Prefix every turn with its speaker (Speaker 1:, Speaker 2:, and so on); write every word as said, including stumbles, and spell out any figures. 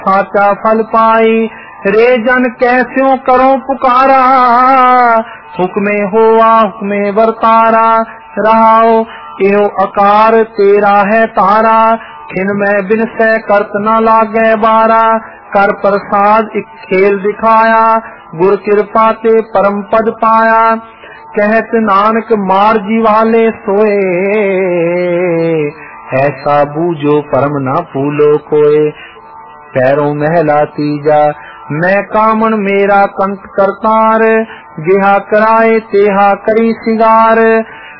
Speaker 1: साचा फल पाई। रे जन कैस्यों करो पुकारा, हुक्मे होवा हुक्मे वर्तारा। रहाओ एहो आकार तेरा है तारा, खिन में बिन से करत न लागे बारा। कर प्रसाद एक खेल दिखाया, गुर कृपा ते परम पद पाया। कहत नानक मार जीवाले सोए, ऐसा बूझो परम न फूलो कोय। पैरों महला तीजा मैं कामन मेरा कंठ करतार, जिहा कराए तेहा करी सिगार।